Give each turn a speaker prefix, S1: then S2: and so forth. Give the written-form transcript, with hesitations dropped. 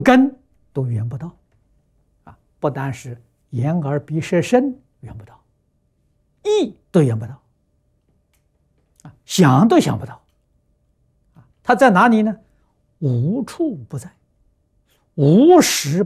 S1: 根都圆不到，不单是眼耳鼻舌身圆不到，意都圆不到，想都想不到，它在哪里呢？无处不在，无时